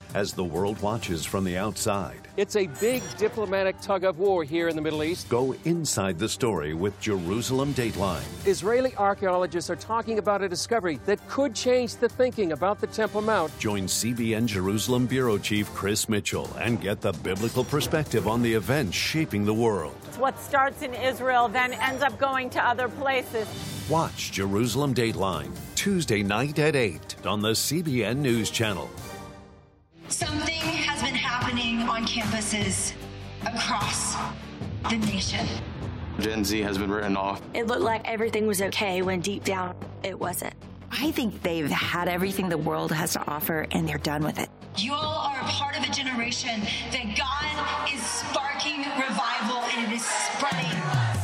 as the world watches from the outside. It's a big diplomatic tug of war here in the Middle East. Go inside the story with Jerusalem Dateline. Israeli archaeologists are talking about a discovery that could change the thinking about the Temple Mount. Join CBN Jerusalem Bureau Chief Chris Mitchell and get the biblical perspective on the events shaping the world. What starts in Israel then ends up going to other places. Watch Jerusalem Dateline Tuesday night at 8 on the CBN News Channel. Something has been happening on campuses across the nation. Gen Z has been written off. It looked like everything was okay when deep down it wasn't. I think they've had everything the world has to offer and they're done with it. You all are a part of a generation that God is sparking revival and it is spreading.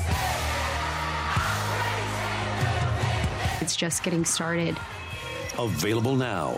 It's just getting started. Available now.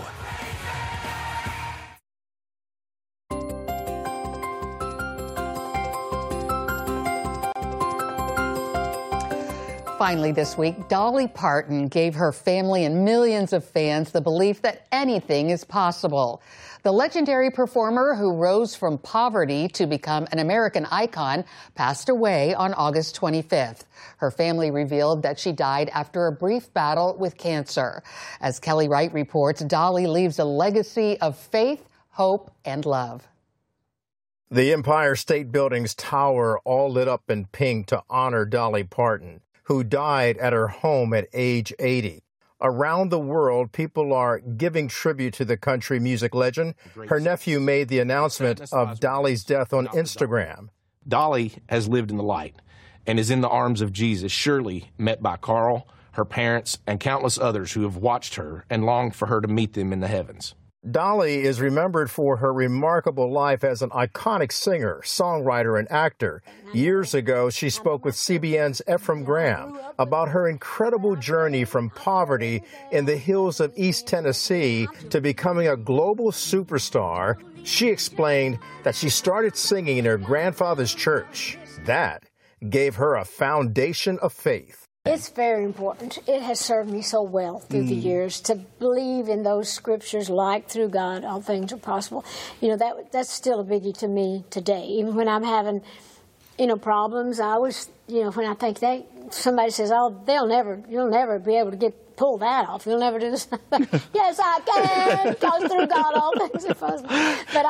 Finally this week, Dolly Parton gave her family and millions of fans the belief that anything is possible. The legendary performer who rose from poverty to become an American icon passed away on August 25th. Her family revealed that she died after a brief battle with cancer. As Kelly Wright reports, Dolly leaves a legacy of faith, hope, and love. The Empire State Building's tower all lit up in pink to honor Dolly Parton, who died at her home at age 80. Around the world, people are giving tribute to the country music legend. Her nephew made the announcement of Dolly's death on Instagram. Dolly has lived in the light and is in the arms of Jesus, surely met by Carl, her parents, and countless others who have watched her and longed for her to meet them in the heavens. Dolly is remembered for her remarkable life as an iconic singer, songwriter, and actor. Years ago, she spoke with CBN's Ephraim Graham about her incredible journey from poverty in the hills of East Tennessee to becoming a global superstar. She explained that she started singing in her grandfather's church. That gave her a foundation of faith. It's very important. It has served me so well through the years to believe in those scriptures like through God, all things are possible. You know, that's still a biggie to me today. Even when I'm having, problems, I always, when I think somebody says, oh, you'll never be able to pull that off. You'll never do this. Yes, I can, because through God all things are possible. But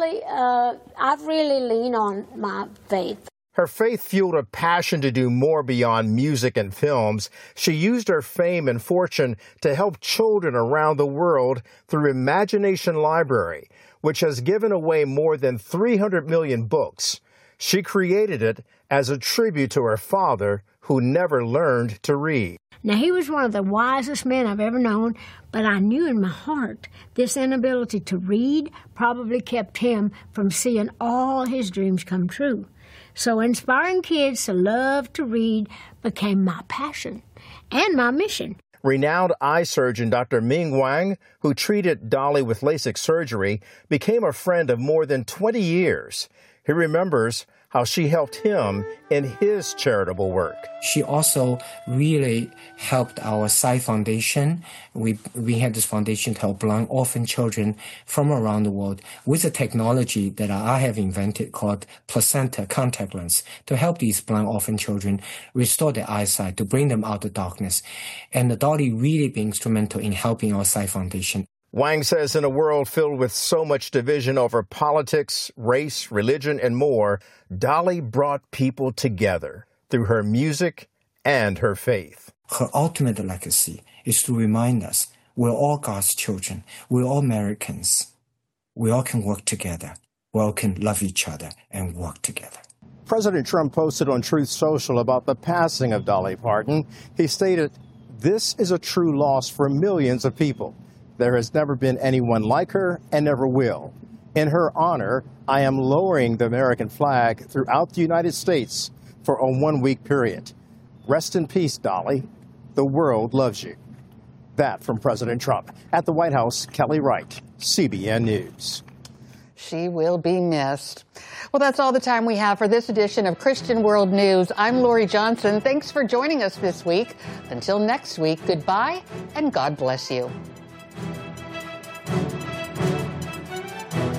I've really leaned on my faith. Her faith fueled a passion to do more beyond music and films. She used her fame and fortune to help children around the world through Imagination Library, which has given away more than 300 million books. She created it as a tribute to her father, who never learned to read. Now, he was one of the wisest men I've ever known, but I knew in my heart this inability to read probably kept him from seeing all his dreams come true. So inspiring kids to love to read became my passion and my mission. Renowned eye surgeon Dr. Ming Wang, who treated Dolly with LASIK surgery, became a friend of more than 20 years. He remembers how she helped him in his charitable work. She also really helped our Sight Foundation. We had this foundation to help blind orphan children from around the world with a technology that I have invented called placenta contact lens to help these blind orphan children restore their eyesight, to bring them out of darkness. And the Dolly really been instrumental in helping our Sight Foundation. Wang says in a world filled with so much division over politics, race, religion, and more, Dolly brought people together through her music and her faith. Her ultimate legacy is to remind us we're all God's children. We're all Americans. We all can work together. We all can love each other and work together. President Trump posted on Truth Social about the passing of Dolly Parton. He stated, "This is a true loss for millions of people. There has never been anyone like her and never will. In her honor, I am lowering the American flag throughout the United States for a one-week period. Rest in peace, Dolly. The world loves you." That from President Trump. At the White House, Kelly Wright, CBN News. She will be missed. Well, that's all the time we have for this edition of Christian World News. I'm Lori Johnson. Thanks for joining us this week. Until next week, goodbye and God bless you.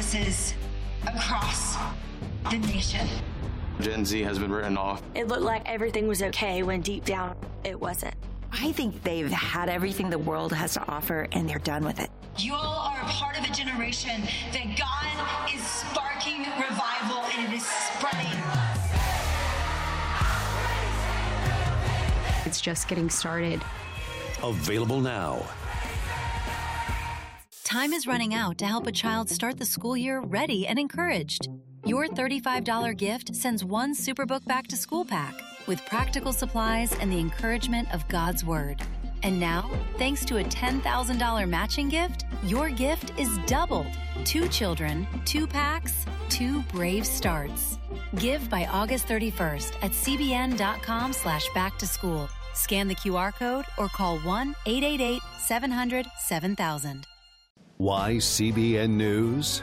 campuses across the nation. Gen Z has been written off. It looked like everything was okay when deep down it wasn't. I think they've had everything the world has to offer and they're done with it. You all are a part of a generation that God is sparking revival and it is spreading. It's just getting started. Available now. Time is running out to help a child start the school year ready and encouraged. Your $35 gift sends one Superbook Back to School pack with practical supplies and the encouragement of God's Word. And now, thanks to a $10,000 matching gift, your gift is doubled. 2 children, 2 packs, 2 brave starts. Give by August 31st at cbn.com/backtoschool. Scan the QR code or call 1-888-700-7000. Why CBN News?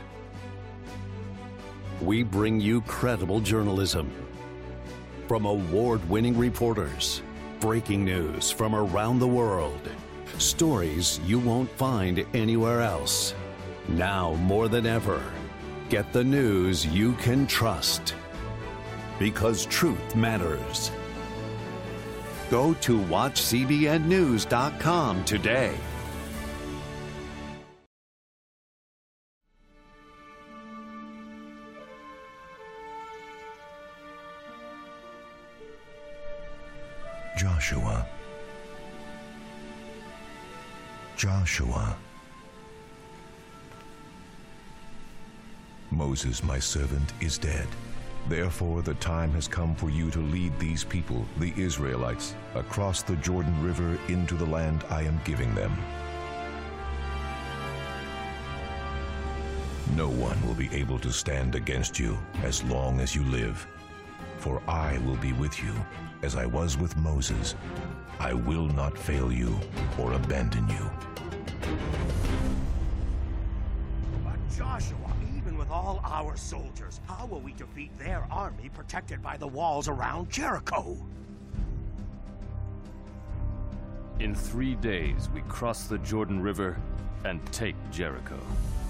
We bring you credible journalism from award-winning reporters, breaking news from around the world, stories you won't find anywhere else. Now more than ever, get the news you can trust, because truth matters. Go to watchcbnnews.com today. Joshua. Joshua. Moses, my servant, is dead. Therefore, the time has come for you to lead these people, the Israelites, across the Jordan River into the land I am giving them. No one will be able to stand against you as long as you live. For I will be with you, as I was with Moses. I will not fail you or abandon you. But Joshua, even with all our soldiers, how will we defeat their army protected by the walls around Jericho? In 3 days, we cross the Jordan River and take Jericho.